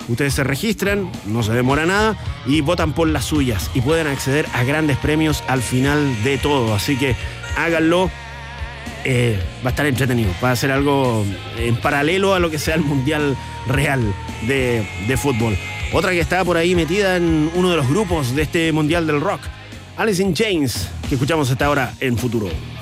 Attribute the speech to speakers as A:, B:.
A: Ustedes se registran, no se demora nada, y votan por las suyas. Y pueden acceder a grandes premios al final de todo. Así que háganlo. Va a estar entretenido. Va a ser algo en paralelo a lo que sea el Mundial Real de fútbol. Otra que está por ahí metida en uno de los grupos de este Mundial del Rock, Alice in Chains, que escuchamos hasta ahora en Futuro.